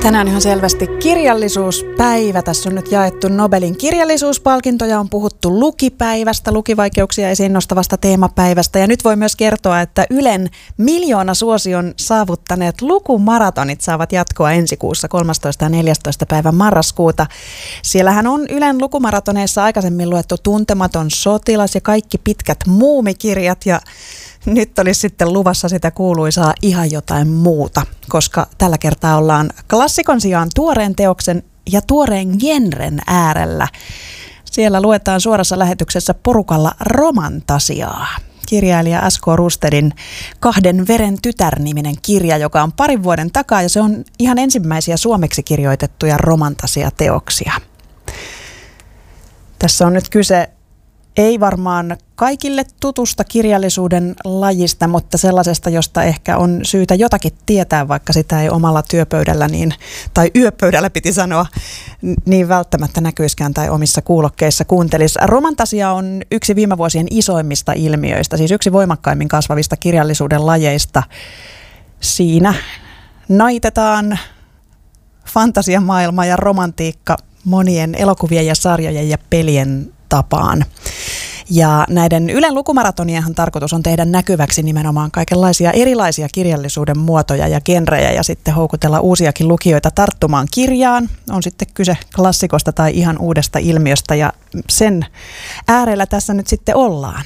Tänään ihan selvästi kirjallisuuspäivä. Tässä on nyt jaettu Nobelin kirjallisuuspalkintoja, on puhuttu lukipäivästä, lukivaikeuksia esiin nostavasta teemapäivästä. Ja nyt voi myös kertoa, että Ylen miljoonasuosion saavuttaneet lukumaratonit saavat jatkoa ensi kuussa 13. ja 14. päivän marraskuuta. Siellähän on Ylen lukumaratoneissa aikaisemmin luettu Tuntematon sotilas ja kaikki pitkät muumikirjat ja nyt olisi sitten luvassa sitä kuuluisaa ihan jotain muuta, koska tällä kertaa ollaan klassikon sijaan tuoreen teoksen ja tuoreen genren äärellä. Siellä luetaan suorassa lähetyksessä porukalla romantasiaa. Kirjailija S.K. Rustedin Kahden veren tytär-niminen kirja, joka on parin vuoden takaa ja se on ihan ensimmäisiä suomeksi kirjoitettuja romantasiateoksia. Tässä on nyt kyse ei varmaan kaikille tutusta kirjallisuuden lajista, mutta sellaisesta, josta ehkä on syytä jotakin tietää, vaikka sitä ei omalla työpöydällä tai yöpöydällä piti sanoa, niin välttämättä näkyiskään tai omissa kuulokkeissa kuuntelisi. Romantasia on yksi viime vuosien isoimmista ilmiöistä, siis yksi voimakkaimmin kasvavista kirjallisuuden lajeista. Siinä naitetaan fantasiamaailma ja romantiikka monien elokuvien ja sarjojen ja pelien tapaan. Ja näiden Ylen lukumaratonienhan tarkoitus on tehdä näkyväksi nimenomaan kaikenlaisia erilaisia kirjallisuuden muotoja ja genrejä ja sitten houkutella uusiakin lukijoita tarttumaan kirjaan. On sitten kyse klassikosta tai ihan uudesta ilmiöstä ja sen äärellä tässä nyt sitten ollaan.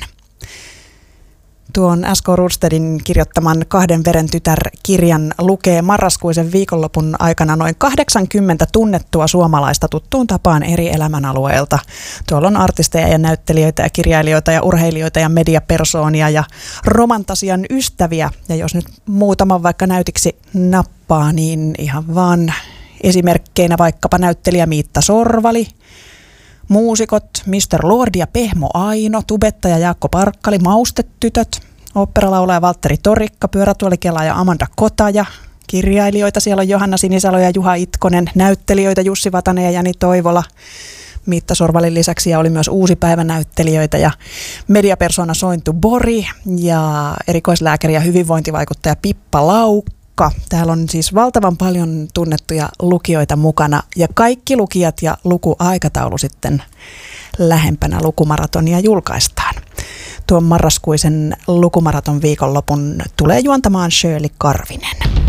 Tuon S.K. Rustedin kirjoittaman Kahden veren tytär-kirjan lukee marraskuisen viikonlopun aikana noin 80 tunnettua suomalaista tuttuun tapaan eri elämänalueilta. Tuolla on artisteja ja näyttelijöitä ja kirjailijoita ja urheilijoita ja mediapersoonia ja romantasian ystäviä. Ja jos nyt muutaman vaikka näytiksi nappaa, niin ihan vaan esimerkkeinä vaikkapa näyttelijä Miitta Sorvali, muusikot Mr. Lord ja Pehmo Aino, tubettaja Jaakko Parkkali, Maustetytöt, oopperalaulaja Valtteri Torikka, pyörätuolikelaaja Amanda Kotaja, kirjailijoita siellä on Johanna Sinisalo ja Juha Itkonen, näyttelijöitä Jussi Vatanen ja Jani Toivola. Miitta Sorvalin lisäksi oli myös uusi päivänäyttelijöitä ja mediapersona Sointu Bori ja erikoislääkäri ja hyvinvointivaikuttaja Pippa Laukka. Täällä on siis valtavan paljon tunnettuja lukijoita mukana ja kaikki lukijat ja lukuaikataulu sitten lähempänä lukumaratonia julkaistaan. Tuon marraskuisen lukumaraton viikonlopun tulee juontamaan Shirley Karvinen.